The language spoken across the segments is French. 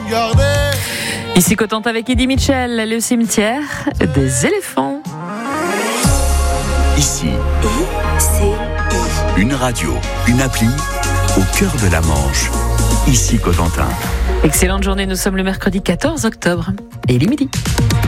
garder. Ici Cotentin avec Eddie Mitchell, le cimetière des éléphants. Ici, une radio, une appli au cœur de la Manche. Ici Cotentin. Excellente journée, nous sommes le mercredi 14 octobre et il est midi.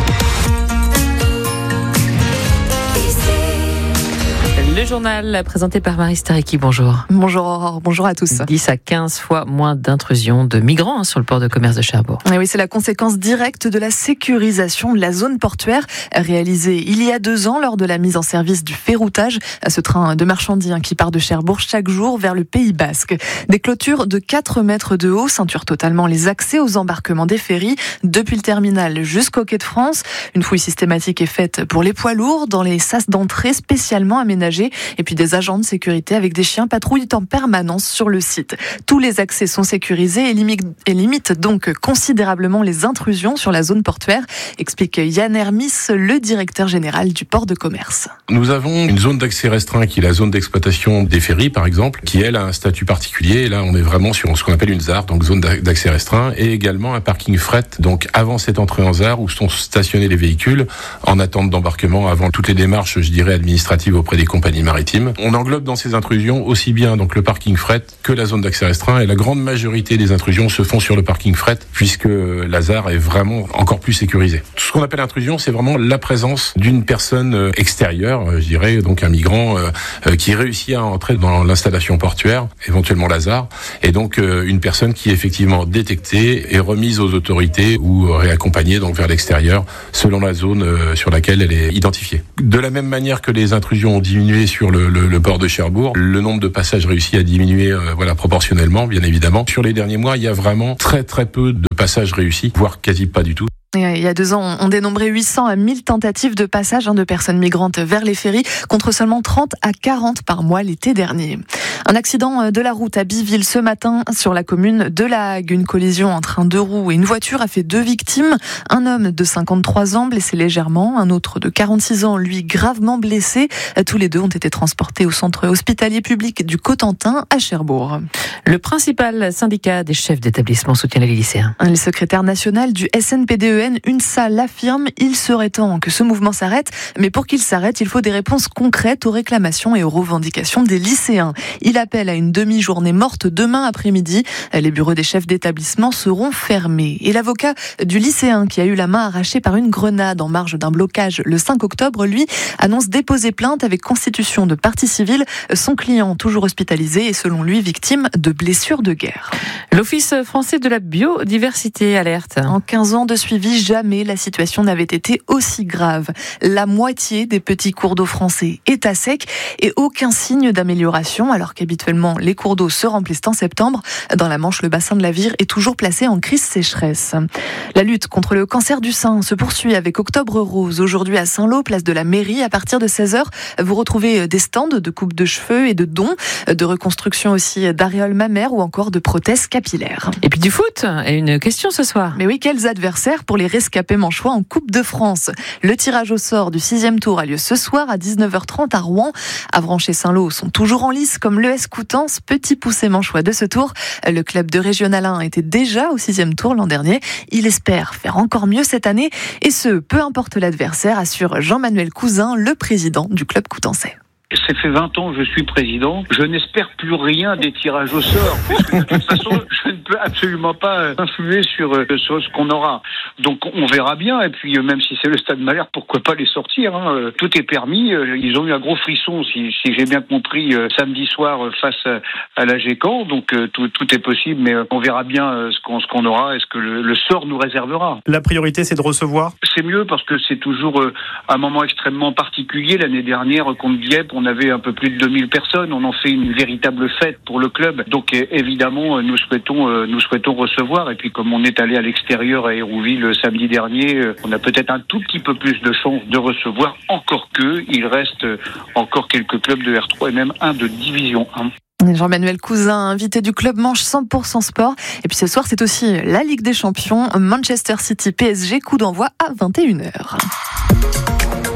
Le journal présenté par Marie Stariki, bonjour. Bonjour Aurore, bonjour à tous. 10 à 15 fois moins d'intrusions de migrants sur le port de commerce de Cherbourg. Et oui, c'est la conséquence directe de la sécurisation de la zone portuaire réalisée il y a 2 ans lors de la mise en service du ferroutage, ce train de marchandises qui part de Cherbourg chaque jour vers le Pays Basque. Des clôtures de 4 mètres de haut ceinturent totalement les accès aux embarquements des ferries depuis le terminal jusqu'au quai de France. Une fouille systématique est faite pour les poids lourds dans les sas d'entrée spécialement aménagés. Et puis des agents de sécurité avec des chiens patrouillent en permanence sur le site. Tous les accès sont sécurisés et limitent donc considérablement les intrusions sur la zone portuaire, explique Yann Hermis, le directeur général du port de commerce. Nous avons une zone d'accès restreint qui est la zone d'exploitation des ferries par exemple, qui elle a un statut particulier. Et là on est vraiment sur ce qu'on appelle une ZAR, donc zone d'accès restreint, et également un parking fret, donc avant cette entrée en ZAR où sont stationnés les véhicules en attente d'embarquement avant toutes les démarches, je dirais, administratives auprès des compagnies maritimes. On englobe dans ces intrusions aussi bien donc le parking fret que la zone d'accès restreint, et la grande majorité des intrusions se font sur le parking fret puisque la ZAR est vraiment encore plus sécurisée. Tout ce qu'on appelle intrusion, c'est vraiment la présence d'une personne extérieure, je dirais donc un migrant qui réussit à entrer dans l'installation portuaire, éventuellement la ZAR, et donc une personne qui est effectivement détectée et remise aux autorités ou réaccompagnée donc vers l'extérieur selon la zone sur laquelle elle est identifiée. De la même manière que les intrusions ont diminué sur le port de Cherbourg, le nombre de passages réussis a diminué proportionnellement, bien évidemment. Sur les derniers mois, il y a vraiment très peu de passages réussis, voire quasi pas du tout. Il y a 2 ans, on dénombrait 800 à 1000 tentatives de passage de personnes migrantes vers les ferries, contre seulement 30 à 40 par mois l'été dernier. Un accident de la route à Biville ce matin sur la commune de La Hague. Une collision entre un 2 roues et une voiture a fait 2 victimes. Un homme de 53 ans blessé légèrement, un autre de 46 ans, lui gravement blessé. Tous les deux ont été transportés au centre hospitalier public du Cotentin à Cherbourg. Le principal syndicat des chefs d'établissement soutient les lycéens. Le secrétaire national du SNPDEN, UNSA, l'affirme, il serait temps que ce mouvement s'arrête, mais pour qu'il s'arrête, il faut des réponses concrètes aux réclamations et aux revendications des lycéens. Il appelle à une demi-journée morte demain après-midi. Les bureaux des chefs d'établissement seront fermés. Et l'avocat du lycéen qui a eu la main arrachée par une grenade en marge d'un blocage le 5 octobre, lui, annonce déposer plainte avec constitution de partie civile. Son client, toujours hospitalisé, est selon lui victime de blessures de guerre. L'Office français de la biodiversité alerte. En 15 ans de suivi, jamais la situation n'avait été aussi grave. La moitié des petits cours d'eau français est à sec et aucun signe d'amélioration, alors qu'habituellement les cours d'eau se remplissent en septembre. Dans la Manche, le bassin de la Vire est toujours placé en crise sécheresse. La lutte contre le cancer du sein se poursuit avec Octobre Rose. Aujourd'hui à Saint-Lô, place de la mairie, à partir de 16h, vous retrouvez des stands de coupe de cheveux et de dons, de reconstruction aussi d'aréoles mammaires ou encore de prothèses capillaires. Et puis du foot, et une question ce soir. Mais oui, quels adversaires pour les rescapés manchois en Coupe de France? Le tirage au sort du 6e tour a lieu ce soir à 19h30 à Rouen. Avranches et Saint-Lô sont toujours en lice comme l'ES Coutances, petit poussé manchois de ce tour. Le club de Régional 1 était déjà au 6e tour l'an dernier. Il espère faire encore mieux cette année et ce, peu importe l'adversaire, assure Jean-Manuel Cousin, le président du club coutançais. Ça fait 20 ans que je suis président. Je n'espère plus rien des tirages au sort, puisque de toute façon, je ne peux absolument pas influer sur ce qu'on aura. Donc, on verra bien. Et puis, même si c'est le Stade Malherbe, pourquoi pas les sortir, hein. Tout est permis. Ils ont eu un gros frisson, si j'ai bien compris, samedi soir face à la Gécamp. Donc, tout est possible, mais on verra bien ce qu'on aura et ce que le sort nous réservera. La priorité, c'est de recevoir. C'est mieux parce que c'est toujours un moment extrêmement particulier. L'année dernière, contre Dieppe, on avait un peu plus de 2000 personnes. On en fait une véritable fête pour le club. Donc évidemment, nous souhaitons recevoir. Et puis comme on est allé à l'extérieur à Hérouville samedi dernier, on a peut-être un tout petit peu plus de chance de recevoir. Encore que, il reste encore quelques clubs de R3 et même un de Division 1. Jean-Manuel Cousin, invité du club Manche 100% Sport. Et puis ce soir, c'est aussi la Ligue des Champions, Manchester City PSG, coup d'envoi à 21h.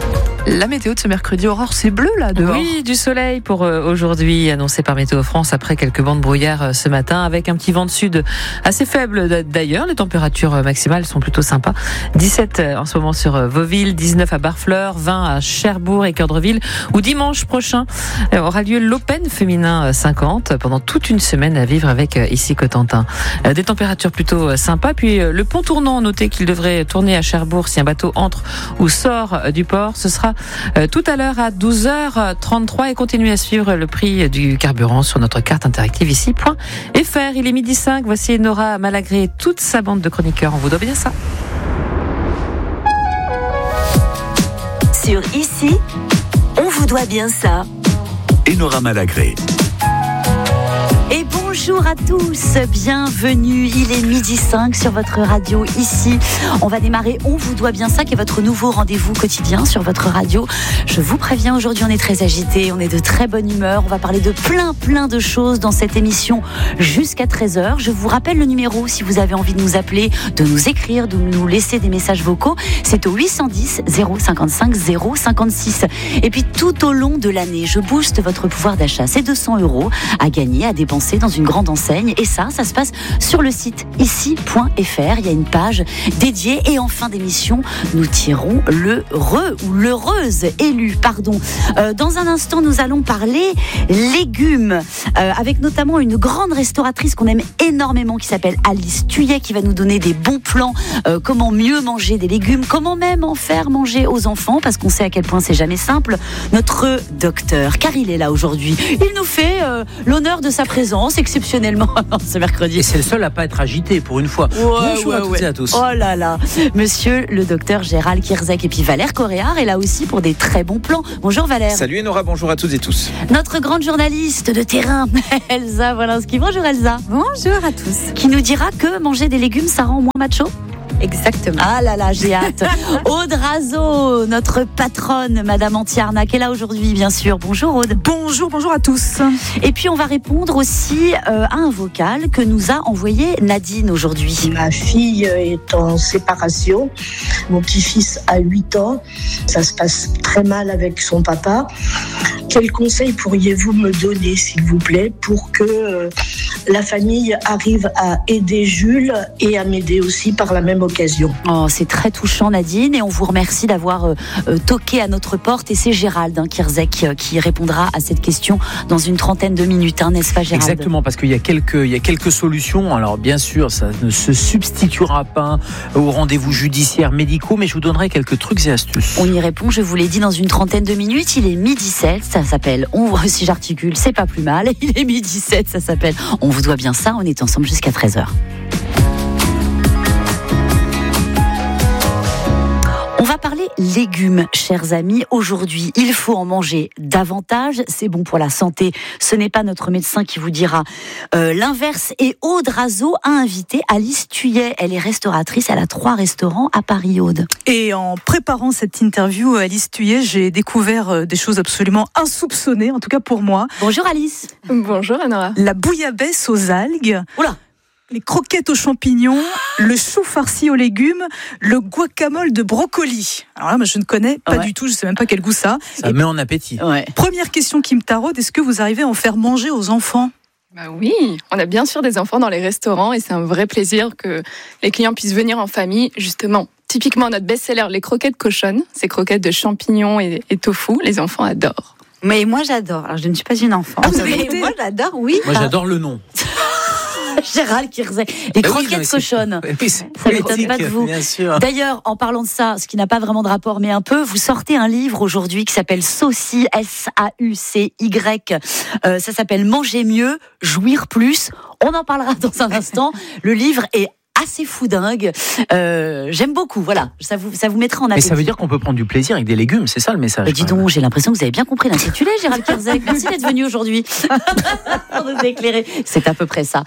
La météo de ce mercredi, Aurore, c'est bleu là dehors. Oui, du soleil pour aujourd'hui, annoncé par Météo France après quelques bancs de brouillard ce matin, avec un petit vent de sud assez faible d'ailleurs. Les températures maximales sont plutôt sympas. 17 en ce moment sur Vauville, 19 à Barfleur, 20 à Cherbourg et Cœurdreville, où dimanche prochain aura lieu l'Open féminin 50 pendant toute une semaine à vivre avec ici Cotentin. Des températures plutôt sympas. Puis le pont tournant, notez qu'il devrait tourner à Cherbourg si un bateau entre ou sort du port. Ce sera tout à l'heure à 12h33 et continuez à suivre le prix du carburant sur notre carte interactive ici.fr. Il est 12h05, voici Nora Malagré et toute sa bande de chroniqueurs. On vous doit bien ça. Sur Ici, on vous doit bien ça. Et Nora Malagré. Et bonjour à tous, bienvenue, il est 12h05 sur votre radio Ici. On va démarrer On vous doit bien ça, qui est votre nouveau rendez-vous quotidien sur votre radio. Je vous préviens, aujourd'hui on est très agité, on est de très bonne humeur, on va parler de plein de choses dans cette émission jusqu'à 13h. Je vous rappelle le numéro si vous avez envie de nous appeler, de nous écrire, de nous laisser des messages vocaux, c'est au 810 055 056. Et puis tout au long de l'année, je booste votre pouvoir d'achat, c'est 200 € à gagner, à dépenser dans une grande enseigne, et ça se passe sur le site ici.fr. Il y a une page dédiée, et en fin d'émission nous tirons l'heureuse élue. Dans un instant nous allons parler légumes avec notamment une grande restauratrice qu'on aime énormément qui s'appelle Alice Thuillet, qui va nous donner des bons plans, comment mieux manger des légumes, comment même en faire manger aux enfants, parce qu'on sait à quel point c'est jamais simple. Notre docteur, car il est là aujourd'hui, il nous fait l'honneur de sa présence exceptionnellement ce mercredi. Et c'est le seul à pas être agité pour une fois. Bonjour à toutes et à tous. Oh là là, monsieur le docteur Gérald Kierzek, et puis Valère Coréard est là aussi pour des très bons plans. Bonjour Valère. Salut Nora, bonjour à toutes et tous. Notre grande journaliste de terrain, Elsa Wolinski. Bonjour Elsa. Bonjour à tous. Qui nous dira que manger des légumes, ça rend moins macho. Exactement. Ah là là, j'ai hâte. Aude Razo, notre patronne, Madame Antiarnac, est là aujourd'hui, bien sûr. Bonjour Aude. Bonjour à tous. Et puis on va répondre aussi à un vocal que nous a envoyé Nadine aujourd'hui. Ma fille est en séparation. Mon petit-fils a 8 ans. Ça se passe très mal avec son papa. Quels conseils pourriez-vous me donner, s'il vous plaît, pour que la famille arrive à aider Jules et à m'aider aussi par la même occasion? Oh, c'est très touchant Nadine, et on vous remercie d'avoir toqué à notre porte, et c'est Gérald Kierzek qui répondra à cette question dans une 30aine de minutes, n'est-ce pas Gérald? Exactement, parce qu'il y a quelques solutions. Alors bien sûr, ça ne se substituera pas aux rendez-vous judiciaires médicaux, mais je vous donnerai quelques trucs et astuces. On y répond, je vous l'ai dit, dans une 30aine de minutes. Il est 12h07, ça s'appelle si j'articule, c'est pas plus mal. Il est 12h07, ça s'appelle On vous doit bien ça. On est ensemble jusqu'à 13h. On va parler légumes, chers amis. Aujourd'hui, il faut en manger davantage. C'est bon pour la santé. Ce n'est pas notre médecin qui vous dira l'inverse. Et Aude Razo a invité Alice Thuillet. Elle est restauratrice. Elle a 3 restaurants à Paris, Aude. Et en préparant cette interview, Alice Thuillet, j'ai découvert des choses absolument insoupçonnées, en tout cas pour moi. Bonjour Alice. Bonjour Anora. La bouillabaisse aux algues. Oula. Les croquettes aux champignons, le chou farci aux légumes, le guacamole de brocoli. Alors là, moi, je ne connais pas du tout, je ne sais même pas quel goût ça. Ça met en appétit. Ouais. Première question qui me taraude, est-ce que vous arrivez à en faire manger aux enfants ? Oui, on a bien sûr des enfants dans les restaurants, et c'est un vrai plaisir que les clients puissent venir en famille, justement. Typiquement, notre best-seller, les croquettes cochonnes, ces croquettes de champignons et tofu, les enfants adorent. Mais moi, j'adore. Alors, je ne suis pas une enfant. Mais moi, j'adore, oui. Moi, j'adore le nom. Gérald Kierzek. Les croquettes cochonnes. Ça ne m'étonne pas de vous. Bien sûr. D'ailleurs, en parlant de ça, ce qui n'a pas vraiment de rapport, mais un peu, vous sortez un livre aujourd'hui qui s'appelle Saucy, S-A-U-C-Y. Ça s'appelle Manger mieux, jouir plus. On en parlera dans un instant. Le livre est assez foudingue. J'aime beaucoup, voilà. Ça vous mettra en appétit. Mais ça veut dire qu'on peut prendre du plaisir avec des légumes, c'est ça le message. Dis donc, j'ai l'impression que vous avez bien compris l'intitulé, Gérald Kierzek. Merci d'être venu aujourd'hui pour nous éclairer. C'est à peu près ça.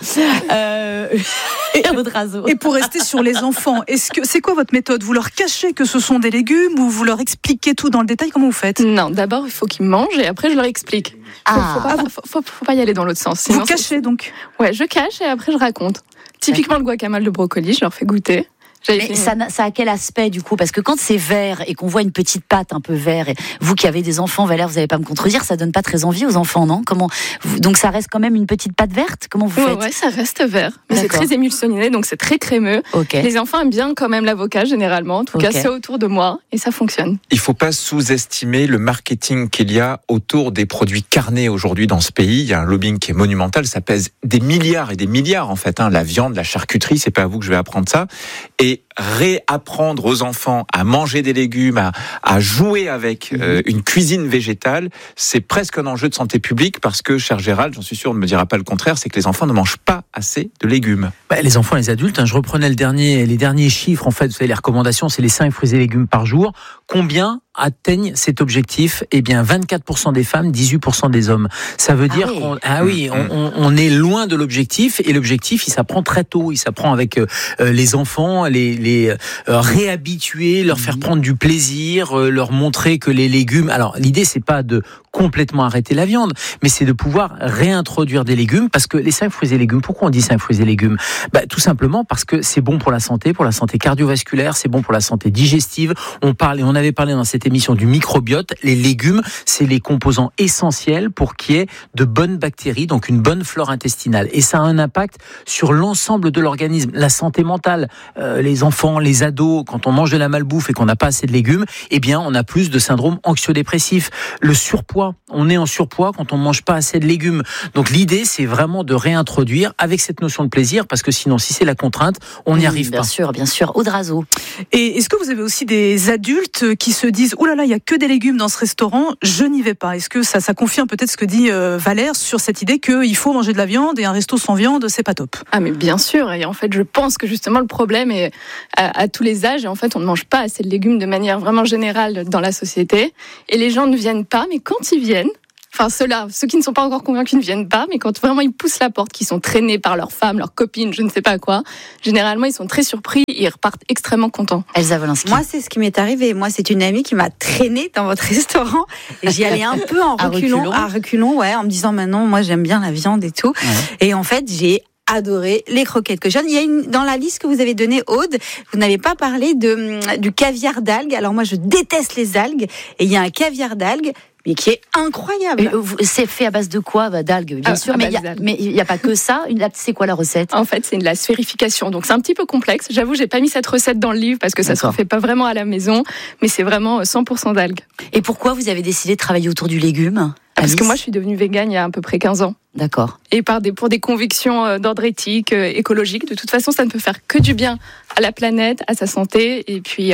Et pour rester sur les enfants, c'est quoi votre méthode? Vous leur cachez que ce sont des légumes ou vous leur expliquez tout dans le détail? Comment vous faites? Non, d'abord il faut qu'ils mangent et après je leur explique. Faut pas y aller dans l'autre sens. Sinon, vous cachez donc? Ouais, je cache et après je raconte. Typiquement le guacamole de brocoli, je leur fais goûter. Mais ça a quel aspect du coup? Parce que quand c'est vert et qu'on voit une petite pâte un peu vert, et vous qui avez des enfants, Valère, vous n'allez pas me contredire, ça donne pas très envie aux enfants, non? Donc ça reste quand même une petite pâte verte? Comment vous faites? Ouais, ça reste vert. Mais c'est très émulsionné, donc c'est très crémeux. Okay. Les enfants aiment bien quand même l'avocat généralement, en tout cas ceux autour de moi, et ça fonctionne. Il ne faut pas sous-estimer le marketing qu'il y a autour des produits carnés aujourd'hui dans ce pays. Il y a un lobbying qui est monumental, ça pèse des milliards et des milliards en fait. La viande, la charcuterie, c'est pas à vous que je vais apprendre ça. Et réapprendre aux enfants à manger des légumes, à jouer avec une cuisine végétale, c'est presque un enjeu de santé publique parce que, cher Gérald, j'en suis sûr, on ne me dira pas le contraire, c'est que les enfants ne mangent pas assez de légumes. Les enfants et les adultes, je reprenais les derniers chiffres, en fait, vous savez, les recommandations, c'est les 5 fruits et légumes par jour. Combien atteignent cet objectif? 24% des femmes, 18% des hommes. Ça veut dire qu'on est loin de l'objectif, et l'objectif, il s'apprend très tôt. Il s'apprend avec les enfants, les réhabituer, leur faire prendre du plaisir, leur montrer que les légumes... Alors, l'idée, c'est pas de complètement arrêter la viande, mais c'est de pouvoir réintroduire des légumes, parce que les 5 fruits et légumes, pourquoi on dit 5 fruits et légumes? Tout simplement parce que c'est bon pour la santé cardiovasculaire, c'est bon pour la santé digestive. On avait parlé dans cette émission du microbiote. Les légumes, c'est les composants essentiels pour qu'il y ait de bonnes bactéries, donc une bonne flore intestinale. Et ça a un impact sur l'ensemble de l'organisme. La santé mentale, les enfants, les ados, quand on mange de la malbouffe et qu'on n'a pas assez de légumes, on a plus de syndrome anxio-dépressif. Le surpoids, on est en surpoids quand on ne mange pas assez de légumes. Donc l'idée, c'est vraiment de réintroduire avec cette notion de plaisir, parce que sinon, si c'est la contrainte, on n'y arrive pas. Bien sûr. Audrazo. Et est-ce que vous avez aussi des adultes qui se disent « Oh là là, il n'y a que des légumes dans ce restaurant, je n'y vais pas ». Est-ce que ça confirme peut-être ce que dit Valère sur cette idée qu'il faut manger de la viande, et un resto sans viande, c'est pas top? Ah mais bien sûr, et en fait je pense que justement le problème est à tous les âges, et en fait on ne mange pas assez de légumes de manière vraiment générale dans la société, et les gens ne viennent pas, mais quand ils viennent, ceux qui ne sont pas encore convaincus ne viennent pas, mais quand vraiment ils poussent la porte, qu'ils sont traînés par leurs femmes, leurs copines, je ne sais pas quoi, généralement ils sont très surpris et ils repartent extrêmement contents. Elsa Wolinski. Moi, c'est ce qui m'est arrivé. Moi, c'est une amie qui m'a traînée dans votre restaurant, et j'y allais un peu en reculons, en me disant maintenant, moi j'aime bien la viande et tout. Ouais. Et en fait, j'ai adoré les croquettes cochonnes. Il y a dans la liste que vous avez donnée, Aude, vous n'avez pas parlé du caviar d'algues. Alors moi, je déteste les algues, et il y a un caviar d'algues, mais qui est incroyable. C'est fait à base de quoi? D'algues, bien sûr, mais il n'y a pas que ça. C'est quoi la recette? En fait, c'est de la sphérification, donc c'est un petit peu complexe. J'avoue, j'ai pas mis cette recette dans le livre parce que ça se fait pas vraiment à la maison, mais c'est vraiment 100% d'algues. Et pourquoi vous avez décidé de travailler autour du légume? Parce que moi, je suis devenue végane il y a à peu près 15 ans. D'accord. Et pour des convictions d'ordre éthique, écologique. De toute façon, ça ne peut faire que du bien à la planète, à sa santé, et puis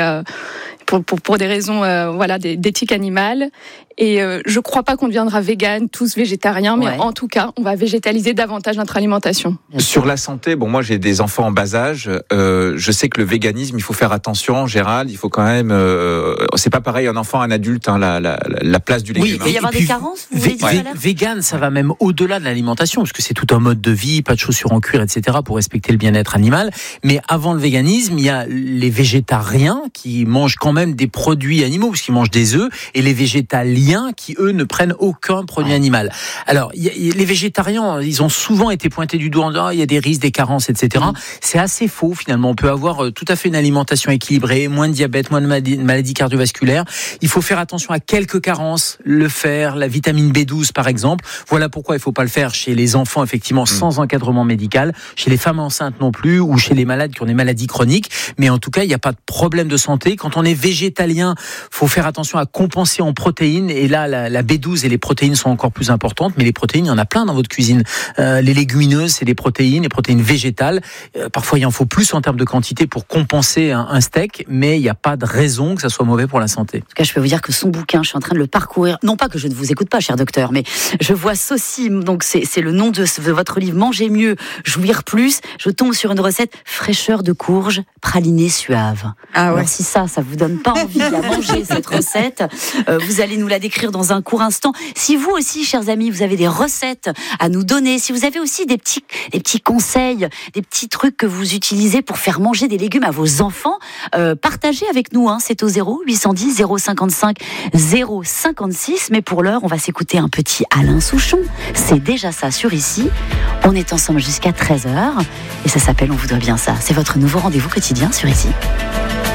pour des raisons d'éthique animale. Et je ne crois pas qu'on deviendra végane, tous végétariens, mais en tout cas, on va végétaliser davantage notre alimentation. Sur la santé, moi j'ai des enfants en bas âge. Je sais que le véganisme, il faut faire attention, Gérald. Il faut quand même. C'est pas pareil un enfant, un adulte, la place du légume. Oui, il peut y avoir des carences. Vegan, ça va même au-delà de l'alimentation, parce que c'est tout un mode de vie, pas de chaussures en cuir, etc., pour respecter le bien-être animal. Mais avant le véganisme, il y a les végétariens qui mangent quand même des produits animaux, parce qu'ils mangent des œufs, et les végétaliens qui, eux, ne prennent aucun produit animal. Alors, les végétariens, ils ont souvent été pointés du doigt en disant il y a des risques, des carences, etc. C'est assez faux, finalement. On peut avoir tout à fait une alimentation équilibrée, moins de diabète, moins de maladies cardiovasculaires. Il faut faire attention à quelques carences, le fer, la vitamine B12, par exemple. Voilà pourquoi il ne faut pas le faire chez les enfants, effectivement, sans encadrement médical, chez les femmes enceintes non plus, ou chez les malades qui ont des maladies chroniques. Mais en tout cas, il n'y a pas de problème de santé. Quand on est végétalien, il faut faire attention à compenser en protéines. Et là, la B12 et les protéines sont encore plus importantes. Mais les protéines, il y en a plein dans votre cuisine. Les légumineuses, c'est des protéines, les protéines végétales. Parfois, il en faut plus en termes de quantité pour compenser un steak. Mais il n'y a pas de raison que ça soit mauvais pour la santé. En tout cas, je peux vous dire que son bouquin, je suis en train de le parcourir. Non pas que je ne vous écoute pas, cher docteur, mais je vois Saucime. Donc, c'est le nom de votre livre, Manger mieux, jouir plus. Je tombe sur une recette fraîcheur de courge, pralinée suave. Alors, si ça vous donne pas envie de la manger, cette recette, vous allez nous la décrire dans un court instant. Si vous aussi, chers amis, vous avez des recettes à nous donner, si vous avez aussi des petits conseils, des petits trucs que vous utilisez pour faire manger des légumes à vos enfants, partagez avec nous. C'est au 0810 055 056. Mais pour l'heure, on va s'écouter un petit Alain Souchon. C'est déjà ça sur Ici. On est ensemble jusqu'à 13h et ça s'appelle On vous doit bien ça. C'est votre nouveau rendez-vous quotidien sur Ici.